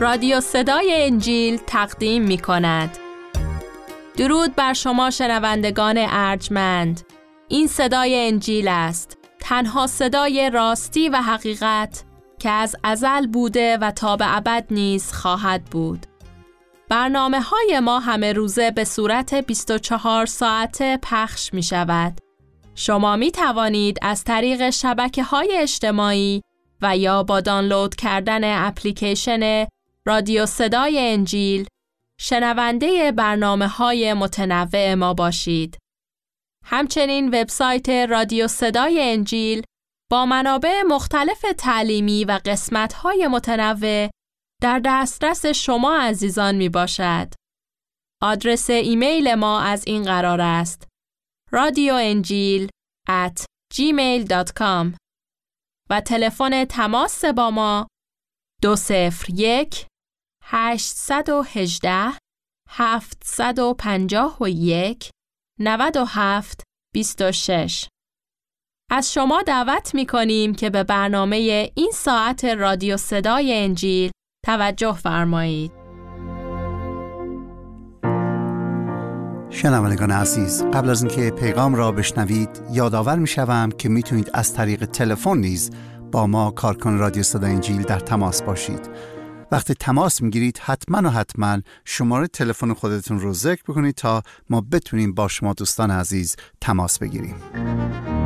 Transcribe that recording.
رادیو صدای انجیل تقدیم می کند. درود بر شما شنوندگان ارجمند. این صدای انجیل است، تنها صدای راستی و حقیقت که از ازل بوده و تا به ابد نیز خواهد بود. برنامه‌های ما همه روزه به صورت 24 ساعته پخش می شود. شما می توانید از طریق شبکه‌های اجتماعی و یا با دانلود کردن اپلیکیشن رادیو صدای انجیل شنونده برنامه‌های متنوع ما باشید. همچنین وبسایت رادیو صدای انجیل با منابع مختلف تعلیمی و قسمت‌های متنوع در دسترس شما عزیزان می باشد. آدرس ایمیل ما از این قرار است: radioenjil@gmail.com و تلفن تماس با ما 201 818 751 97 26. از شما دعوت می کنیم که به برنامه این ساعت رادیو صدای انجیل توجه فرمایید. شنوندگان عزیز، قبل از اینکه پیغام را بشنوید یادآور می‌شوم که میتونید از طریق تلفن نیز با ما کارکن رادیو صدای انجیل در تماس باشید. وقتی تماس میگیرید حتما شماره تلفن خودتون رو ذکر بکنید تا ما بتونیم با شما دوستان عزیز تماس بگیریم.